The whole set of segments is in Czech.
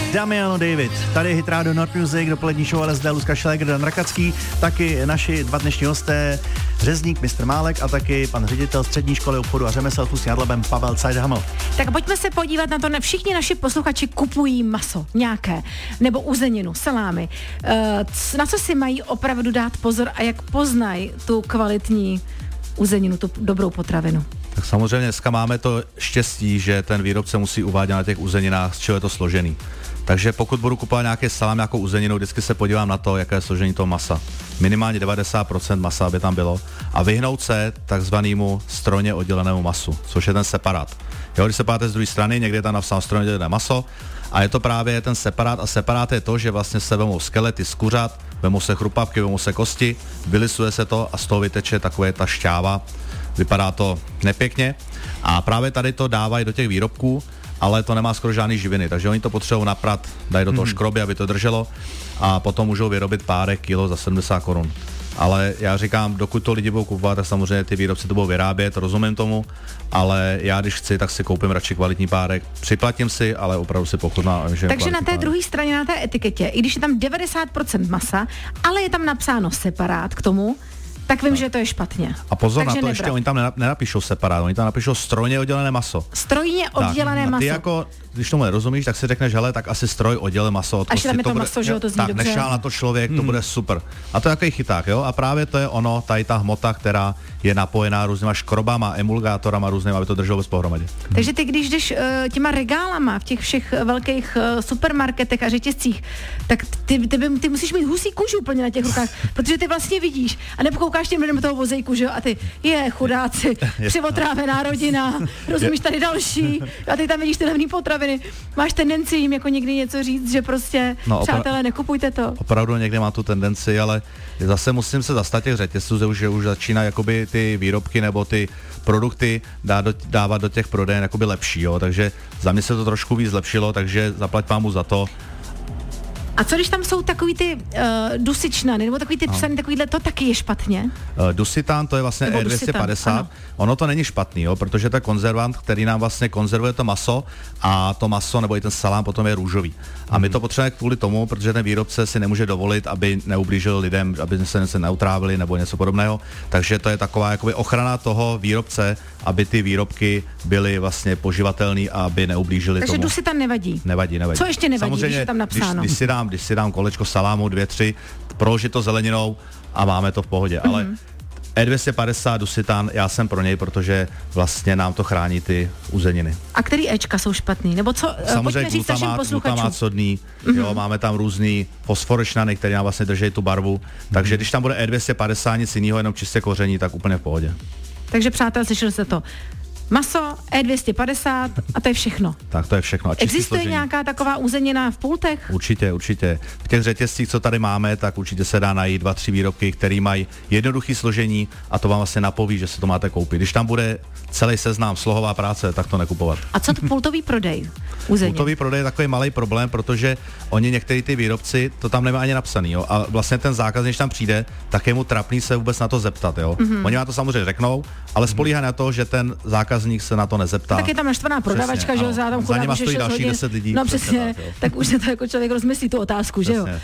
Damiano David. Tady je Hit Radio North Music, dopolední show LSD, Luzka Šléger, Dan Rakacký, taky naši dva dnešní hosté, řezník Mistr Málek a taky pan ředitel střední školy obchodu a řemesel v Ústí nad Labem Pavel Cajthaml. Tak pojďme se podívat na to, všichni naši posluchači kupují maso nějaké, nebo uzeninu, salámy. Na co si mají opravdu dát pozor a jak poznají tu kvalitní uzeninu, tu dobrou potravinu? Tak samozřejmě dneska máme to štěstí, že ten výrobce musí uvádět na těch uzeninách, z čeho je to složený. Takže pokud budu kupovat nějaký salám, nějakou uzeninu, vždycky se podívám na to, jaké je složení toho masa. Minimálně 90% masa, aby tam bylo. A vyhnout se takzvanému strojně oddělenému masu, což je ten separát. Jo, když se páte z druhé strany, někde je tam napsáno strojně oddělené maso a je to právě ten separát. A separát je to, že vlastně se vemou skelety z kuřat, vemou se chrupavky, vemou se kosti, vylisuje se to a z toho vyteče takové ta šťáva. Vypadá to nepěkně a právě tady to dávají do těch výrobků, ale to nemá skoro žádný živiny, takže oni to potřebují naprat, dají do toho škroby, aby to drželo a potom můžou vyrobit párek kilo za 70 korun. Ale já říkám, dokud to lidi budou kupovat, tak samozřejmě ty výrobci to budou vyrábět, rozumím tomu, ale já když chci, tak si koupím radši kvalitní párek, připlatím si, ale opravdu si pochutná. Takže na té druhé straně, na té etiketě, i když je tam 90% masa, ale je tam napsáno separát k tomu, tak vím, že to je špatně. A pozor takže na to, nebrat. ještě oni tam nenapíšou separát, oni tam napíšou strojně oddělené maso. Strojně oddělené maso. Ty jako, když tomu nerozumíš, tak si řekneš, hele, tak asi stroj oddělí maso od kosti. Až tam je to maso, že jo, to zní tak dobře. nešál na to člověk, to bude super. A to je takový chyták, jo? A právě to je ono, tady ta hmota, která je napojená různýma škrobama, emulgátorama různýma, aby to drželo bez pohromadě. Takže ty, když jdeš těma regálama v těch všech velkých supermarketech a řetězcích, tak ty musíš mít husí kůži úplně na těch rukách, protože ty vlastně vidíš a nepokoukáš těm lidem do toho vozejku, že jo, a ty chudáci, přivotrávená rodina, rozumíš, tady další, a ty tam vidíš ty levný potraviny. Máš tendenci jim jako někdy něco říct, že prostě, přátelé, nekupujte to. Opravdu někdy má tu tendenci, ale zase musím se zastat těch řetězců, že už začíná jakoby ty výrobky nebo ty produkty dávat do těch prodejen jakoby lepší, jo, takže za mě se to trošku víc zlepšilo, takže zaplať pámu za to. A co když tam jsou takový ty dusičnany, nebo takový ty psaný, takovýhle, to taky je špatně? Dusitán, to je vlastně E250. Ono to není špatný, jo, protože to je konzervant, který nám vlastně konzervuje to maso a to maso nebo i ten salám potom je růžový. A my to potřebujeme kvůli tomu, protože ten výrobce si nemůže dovolit, aby neublížil lidem, aby se neutrávili nebo něco podobného. Takže to je taková jakoby ochrana toho výrobce, aby ty výrobky byly vlastně poživatelný a aby neublížili tomu. Takže dusitán nevadí? Nevadí. Co ještě nevadí, samozřejmě, když je tam napsáno? Když si dám kolečko salámu, 2, 3, proložit to zeleninou a máme to v pohodě. Ale E250 dusitán, já jsem pro něj, protože vlastně nám to chrání ty uzeniny. A který Ečka jsou špatný? Nebo co? Samozřejmě glutamat sodný, jo, máme tam různý fosforečnany, které nám vlastně drží tu barvu. Takže když tam bude E250 nic jiného, jenom čistě koření, tak úplně v pohodě. Takže přátel, slyšeli jste to. Maso, E250 a to je všechno. Tak to je všechno. A existuje složení. Nějaká taková uzenina v pultech? Určitě. V těch řetězcích, co tady máme, tak určitě se dá najít 2-3 výrobky, které mají jednoduché složení a to vám vlastně napoví, že si to máte koupit. Když tam bude celý seznam slohová práce, tak to nekupovat. A co to pultový prodej? Uzenin? Pultový prodej je takový malý problém, protože oni některý ty výrobci to tam nemá ani napsaný, jo. A vlastně ten zákazník, když tam přijde, tak je mu trapný se vůbec na to zeptat, jo. Oni vám to samozřejmě řeknou, ale spolíhá na to, že ten zákazník se na to nezeptá. Tak je tam naštvaná prodavačka, že jo, za tam nima stojí další 10 lidí. No přesně, tak už se to jako člověk rozmyslí tu otázku, přesně. Že jo.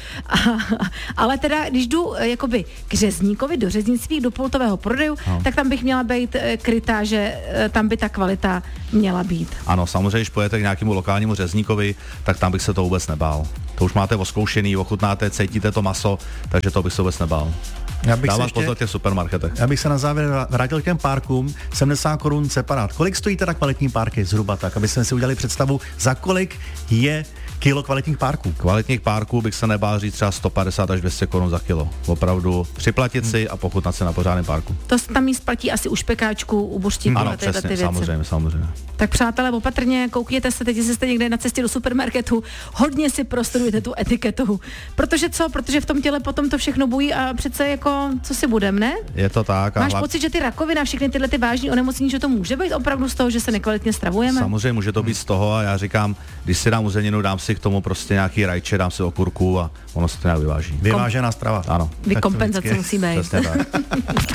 Ale teda, když jdu jakoby k řezníkovi, do řeznictví, do pultového prodejů, tak tam bych měla být krytá, že tam by ta kvalita měla být. Ano, samozřejmě, když pojete k nějakému lokálnímu řezníkovi, tak tam bych se to vůbec nebál. To už máte oskoušený, ochutnáte, cítíte to maso, takže to bych se vůbec nebál. Dávat pozor těch supermarketech. Já bych se na závěr vrátil k těm párkům. 70 korun separát. Kolik stojí teda kvalitní párky zhruba tak, aby jsme si udělali představu, za kolik je kilo kvalitních párků? Kvalitních párků bych se nebál říct třeba 150 až 200 korun za kilo. Opravdu připlatit si a pochutnat se na pořádném párku. To tam míst platí asi u špekáčku, u buřtíku a tyhle ty věci. Samozřejmě. Tak přátelé, opatrně, koukněte se, teď jste někde na cestě do supermarketu, hodně si prostudujte tu etiketu. Protože co? Protože v tom těle potom to všechno bují a přece jako, co si budem, ne? Je to tak. Máš pocit, že ty rakoviny a všechny tyhle ty vážné onemocnění, že to může být opravdu z toho, že se nekvalitně stravujeme? Samozřejmě může to být z toho a já říkám, když si dám uzeninu, dám si k tomu prostě nějaký rajče, dám si okurku a ono se to nějak vyváží. Vyvážená strava. Ano. Kompenzace musí být. Přesně tak.